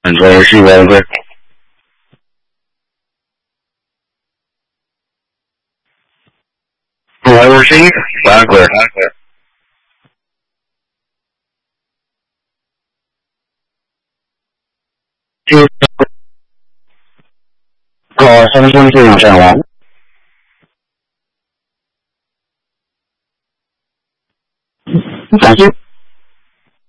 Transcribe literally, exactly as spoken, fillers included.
Enjoy your weather. Hello, Chief. Wagler. Call seven one three on channel one. Thank you.